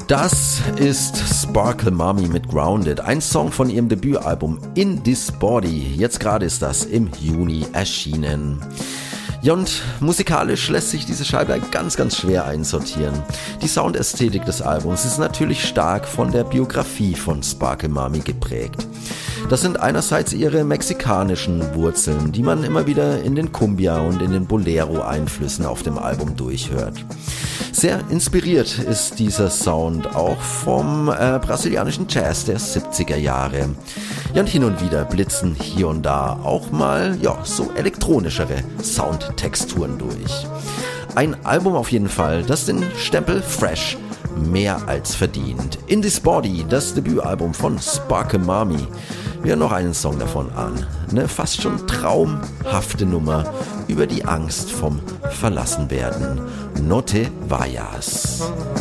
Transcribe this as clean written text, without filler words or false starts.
Das ist Sparkle Mommy mit Grounded, ein Song von ihrem Debütalbum In This Body. Jetzt gerade ist das im Juni erschienen. Ja, und musikalisch lässt sich diese Scheibe ganz, ganz schwer einsortieren. Die Soundästhetik des Albums ist natürlich stark von der Biografie von Sparkle Mommy geprägt. Das sind einerseits ihre mexikanischen Wurzeln, die man immer wieder in den Cumbia- und in den Bolero-Einflüssen auf dem Album durchhört. Sehr inspiriert ist dieser Sound auch vom brasilianischen Jazz der 70er Jahre. Ja, und hin und wieder blitzen hier und da auch mal so elektronischere Soundtexturen durch. Ein Album auf jeden Fall, das den Stempel Fresh mehr als verdient. In This Body, das Debütalbum von Sparkle Mommy. Wir hören noch einen Song davon an. Eine fast schon traumhafte Nummer über die Angst vom Verlassenwerden. No te vayas.